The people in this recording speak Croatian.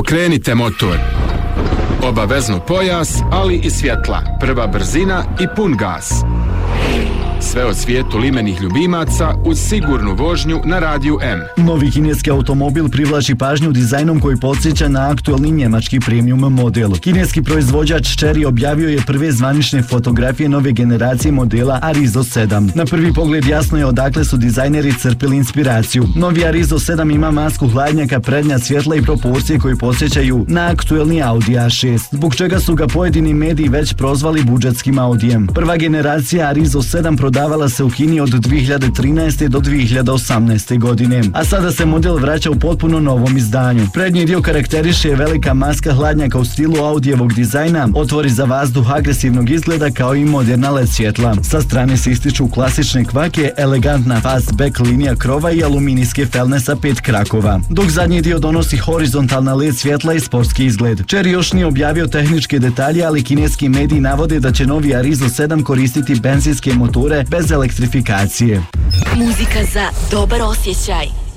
Pokrenite motor. Obavezno pojas, ali i svjetla. Prva brzina i pun gas. Sve o svijetu limenih ljubimaca uz sigurnu vožnju na Radiju M. Novi kineski automobil privlači pažnju dizajnom koji podsjeća na aktualni njemački premium model. Kineski proizvođač Chery objavio je prve zvanične fotografije nove generacije modela Arizo 7. Na prvi pogled jasno je odakle su dizajneri crpili inspiraciju. Novi Arizo 7 ima masku hladnjaka, prednja svjetla i proporcije koji podsjećaju na aktualni Audi A6, zbog čega su ga pojedini mediji već prozvali budžetskim Audijem. Prva generacija Arizo 7 prodavala se u Kini od 2013. do 2018. godine, a sada se model vraća u potpuno novom izdanju. Prednji dio karakteriše velika maska hladnjaka u stilu Audijevog dizajna, otvori za vazduh agresivnog izgleda kao i moderna LED svjetla. Sa strane se ističu klasične kvake, elegantna fastback linija krova i aluminijske felne sa 5 krakova, dok zadnji dio donosi horizontalna LED svjetla i sportski izgled. Chery još nije objavio tehničke detalje, ali kineski mediji navode da će novi Arizo 7 koristiti benzinske motore bez elektrifikacije. Muzika za dobar osjećaj.